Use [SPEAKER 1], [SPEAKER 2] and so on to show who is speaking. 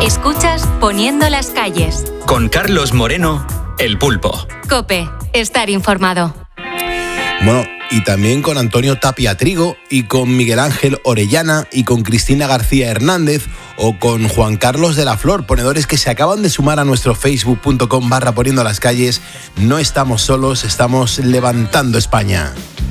[SPEAKER 1] Escuchas Poniendo las calles.
[SPEAKER 2] Con Carlos Moreno, El Pulpo.
[SPEAKER 1] COPE, estar informado.
[SPEAKER 3] Bueno, y también con Antonio Tapia Trigo y con Miguel Ángel Orellana y con Cristina García Hernández o con Juan Carlos de la Flor, ponedores que se acaban de sumar a nuestro facebook.com/poniendo las calles. No estamos solos, estamos levantando España.